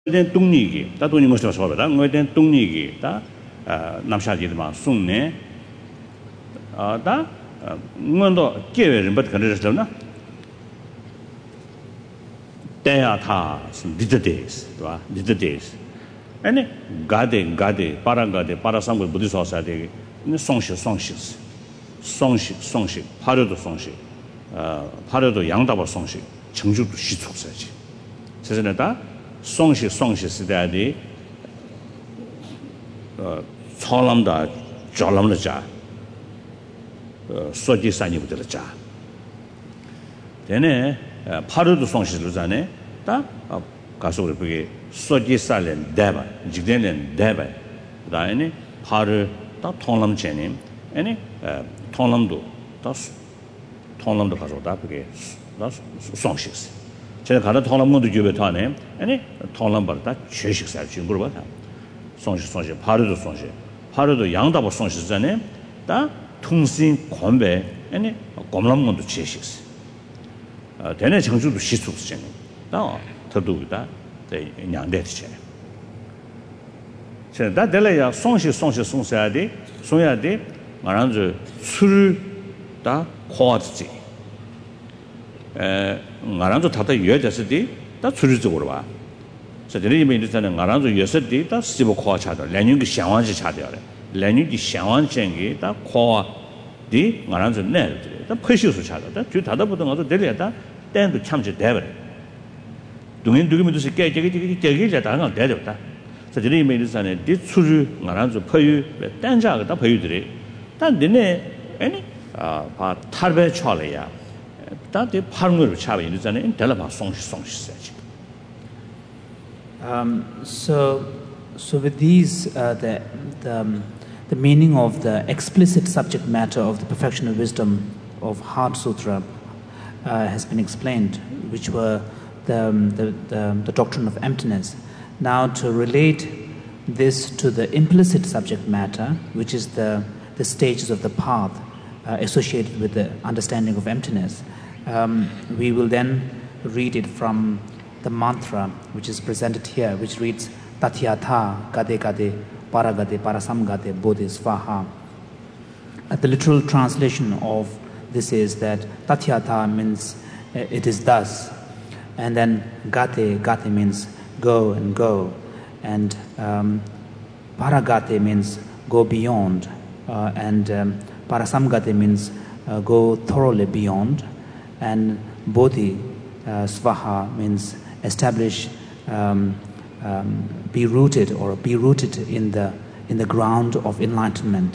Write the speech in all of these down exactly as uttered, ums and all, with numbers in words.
된 동리기 다 돈이 멋있어 봐라. 뭐된 동리기 다 남샤지만 송네 아다 뭐도 계획을 못 그러잖아. 대야타 리더데스 봐. 리더데스. 아니 가데 가데 파라가데 파라상고 부디소사 되게 송시 송시 송시 송시 파려도 송시 어 파려도 양다바 송시 정주도 시축사지. 그래서 다 송시 송시 시대에 어 처럼다 저럼다 자 어 소지산이부터 자 되네 파르도 송시를 자네 다 가서 그게 소지살은 대바 직전엔 대바 그다음에 파르 다 통람제님 아니 통람도 다 통람도 가서 다 그게 다 송시스 제가 가다 통람문도 주변에 타네 아니 통람바다 최식살 중으로 봐 송시 송시 파르도 송시 파르도 양다버 송시잖아요 다 통신 권배 아니 검람문도 최식스 어 대내 정주도 시축스잖아요 다 더도다 대 양대체 제가 다 될래야 송시 송시 송셔야 돼 송해야 돼 말하는 술다 코아지 에 말하는 다다 유여졌을 다 술적으로 봐 저들이 이미지는 말하는 유여졌을 다 시보 코아 차도 레닌기 상황지 차도야 레닌기 상황쟁이 다 코아 디 말하는 내 다 퍼시스 차도 다 다다 보던 것도 될래다 땡도 참지 대버 동인 두기면도 깨 깨게 깨게 깨게 다가 대졌다 저들이 이미지는 디 술을 말하는 퍼유 땡자가 다 퍼유들이 단 내내 아니 아바 탈베 쳐려야 다들 파르르 차베 있잖아요. 달라바 송시 송시 Um so so with these uh, the the um, the meaning of the explicit subject matter of the perfection of wisdom of Heart Sutra uh, has been explained, which were the, um, the the the doctrine of emptiness. Now to relate this to the implicit subject matter, which is the the stages of the path uh, associated with the understanding of emptiness. Um, we will then read it from the mantra which is presented here, which reads Tatyatha Gade Gade Paragade Parasamgade Bodhisvaha. Uh, the literal translation of this is that Tatyatha means uh, it is thus, and then Gate Gate means go and go, and um, Paragate means go beyond, uh, and um, Parasamgate means uh, go thoroughly beyond. And Bodhi uh, Svaha means establish, um, um, be rooted or be rooted in the in the ground of enlightenment.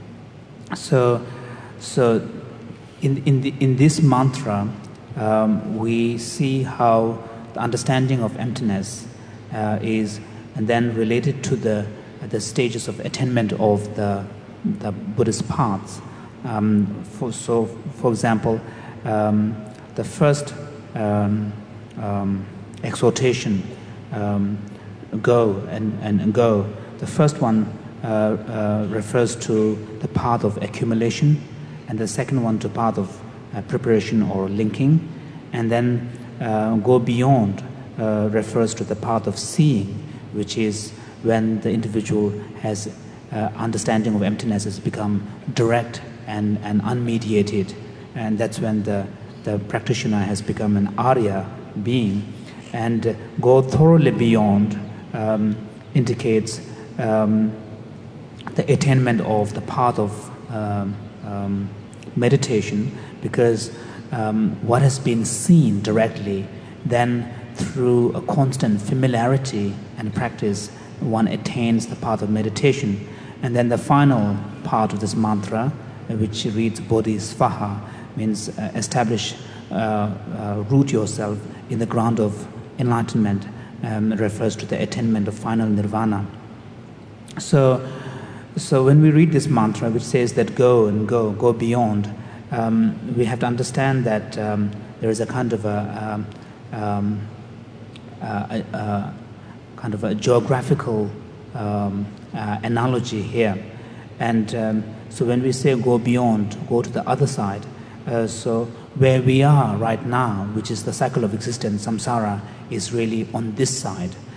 So, so in in the, in this mantra, um, we see how the understanding of emptiness uh, is, and then related to the the stages of attainment of the the Buddhist paths. Um, for, so, for example. Um, the first um, um, exhortation, um, go and, and, and go, the first one uh, uh, refers to the path of accumulation, and the second one to path of uh, preparation or linking, and then uh, go beyond uh, refers to the path of seeing, which is when the individual has uh, understanding of emptiness has become direct and, and unmediated. And that's when the, the practitioner has become an Arya being. And uh, go thoroughly beyond um, indicates um, the attainment of the path of um, um, meditation, because um, what has been seen directly, then through a constant familiarity and practice, one attains the path of meditation. And then the final part of this mantra, which reads Bodhisvaha, means uh, establish, uh, uh, root yourself in the ground of enlightenment, um, refers to the attainment of final nirvana. So, so when we read this mantra, which says that go and go, go beyond, um, we have to understand that um, there is a kind of a, um, um, a, a, a kind of a geographical um, uh, analogy here, and um, so when we say go beyond, go to the other side. Uh, so where we are right now, which is the cycle of existence, samsara, is really on this side.